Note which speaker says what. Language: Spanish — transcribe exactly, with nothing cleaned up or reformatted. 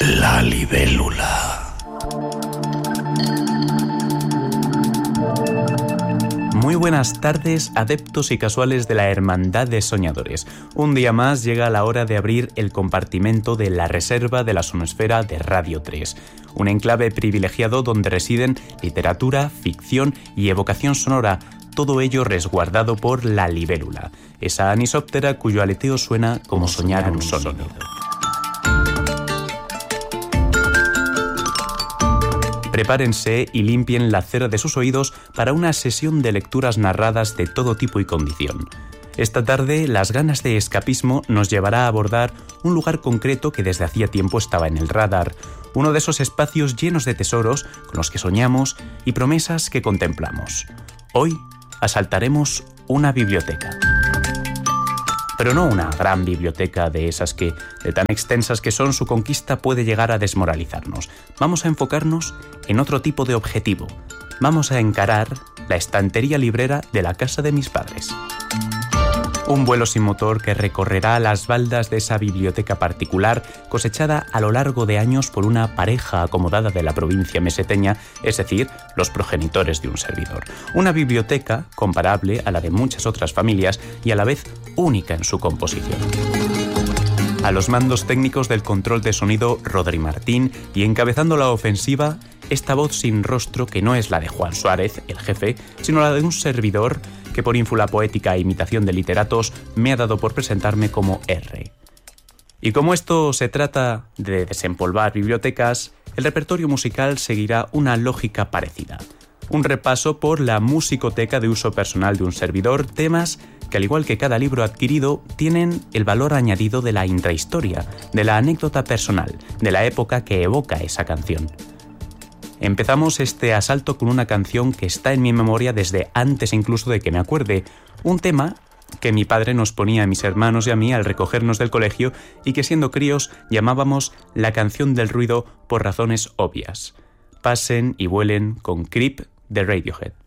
Speaker 1: La libélula.
Speaker 2: Muy buenas tardes, adeptos y casuales de la Hermandad de Soñadores. Un día más llega la hora de abrir el compartimento de la reserva de la sonosfera de Radio tres, un enclave privilegiado donde residen literatura, ficción y evocación sonora, todo ello resguardado por la libélula, esa anisóptera cuyo aleteo suena como soñar un sonido. Prepárense y limpien la cera de sus oídos para una sesión de lecturas narradas de todo tipo y condición. Esta tarde, las ganas de escapismo nos llevará a abordar un lugar concreto que desde hacía tiempo estaba en el radar, uno de esos espacios llenos de tesoros con los que soñamos y promesas que contemplamos. Hoy asaltaremos una biblioteca. Pero no una gran biblioteca de esas que, de tan extensas que son, su conquista puede llegar a desmoralizarnos. Vamos a enfocarnos en otro tipo de objetivo. Vamos a encarar la estantería librera de la casa de mis padres. Un vuelo sin motor que recorrerá las baldas de esa biblioteca particular cosechada a lo largo de años por una pareja acomodada de la provincia meseteña, es decir, los progenitores de un servidor. Una biblioteca comparable a la de muchas otras familias y a la vez única en su composición. A los mandos técnicos del control de sonido, Rodri Martín, y encabezando la ofensiva, esta voz sin rostro que no es la de Juan Suárez, el jefe, sino la de un servidor que por ínfula poética e imitación de literatos me ha dado por presentarme como R. Y como esto se trata de desempolvar bibliotecas, el repertorio musical seguirá una lógica parecida. Un repaso por la musicoteca de uso personal de un servidor, temas que al igual que cada libro adquirido, tienen el valor añadido de la intrahistoria, de la anécdota personal, de la época que evoca esa canción. Empezamos este asalto con una canción que está en mi memoria desde antes incluso de que me acuerde, un tema que mi padre nos ponía a mis hermanos y a mí al recogernos del colegio y que siendo críos llamábamos la canción del ruido por razones obvias. Pasen y vuelen con Creep de Radiohead.